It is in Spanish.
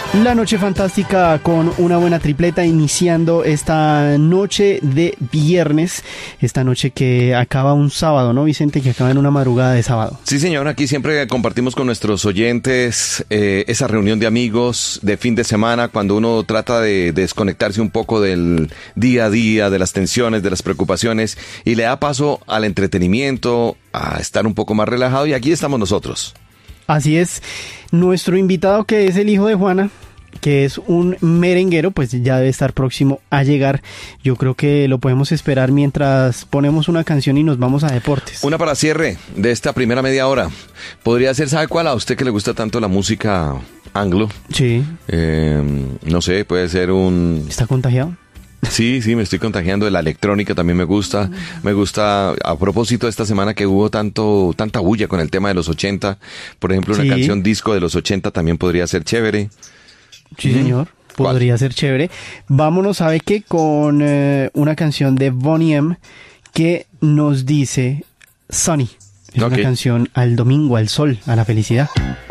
La noche fantástica con una buena tripleta iniciando esta noche de viernes, esta noche que acaba un sábado, ¿no, Vicente? Que acaba en una madrugada de sábado. Sí, señor, aquí siempre compartimos con nuestros oyentes esa reunión de amigos de fin de semana cuando uno trata de desconectarse un poco del día a día, de las tensiones, de las preocupaciones y le da paso al entretenimiento, a estar un poco más relajado y aquí estamos nosotros. Así es, nuestro invitado que es el hijo de Juana, que es un merenguero, pues ya debe estar próximo a llegar. Yo creo que lo podemos esperar mientras ponemos una canción y nos vamos a deportes. Una para cierre de esta primera media hora. Podría ser, ¿sabe cuál? A usted que le gusta tanto la música anglo. Sí. No sé, puede ser un... ¿Está contagiado? Sí, me estoy contagiando de la electrónica, también me gusta. Me gusta, a propósito de esta semana que hubo tanta bulla con el tema de los 80. Por ejemplo, una canción disco de los 80 también podría ser chévere. Sí, señor. Podría ser chévere. Vámonos, ¿sabe qué? Con una canción de Boney M que nos dice Sunny. Es una canción al domingo, al sol, a la felicidad.